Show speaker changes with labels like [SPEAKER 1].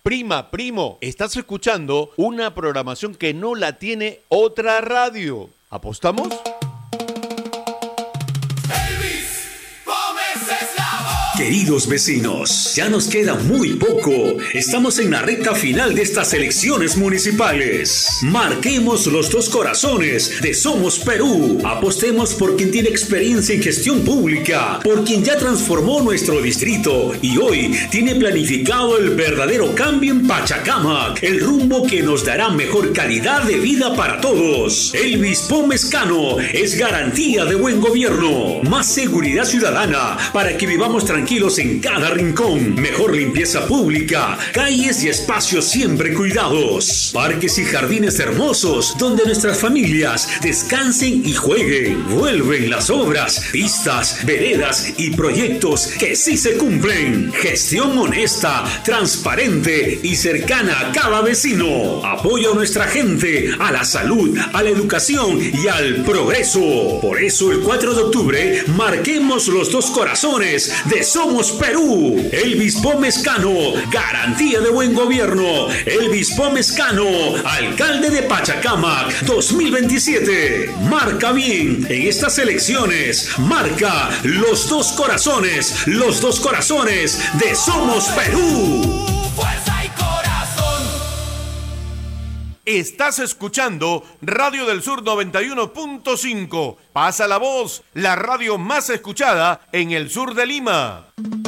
[SPEAKER 1] Prima, primo, estás escuchando una programación que no la tiene otra radio. ¿Apostamos?
[SPEAKER 2] Queridos vecinos, ya nos queda muy poco. Estamos en la recta final de estas elecciones municipales. Marquemos los 2 corazones de Somos Perú. Apostemos por quien tiene experiencia en gestión pública, por quien ya transformó nuestro distrito y hoy tiene planificado el verdadero cambio en Pachacamac, el rumbo que nos dará mejor calidad de vida para todos. Elvis Pomescano es garantía de buen gobierno, más seguridad ciudadana para que vivamos tranquilos en cada rincón, mejor limpieza pública, calles y espacios siempre cuidados, parques y jardines hermosos donde nuestras familias descansen y jueguen. Vuelven las obras, pistas, veredas y proyectos que sí se cumplen. Gestión honesta, transparente y cercana a cada vecino. Apoyo a nuestra gente, a la salud, a la educación y al progreso. Por eso el 4 de octubre marquemos los 2 corazones de Somos Perú. Elvis Pomescano, garantía de buen gobierno. Elvis Pomescano, alcalde de Pachacamac 2027. Marca bien en estas elecciones. Marca los 2 corazones. Los 2 corazones de Somos Perú.
[SPEAKER 3] Fuerza y corazón.
[SPEAKER 1] Estás escuchando Radio del Sur 91.5. Pasa la voz, la radio más escuchada en el sur de Lima.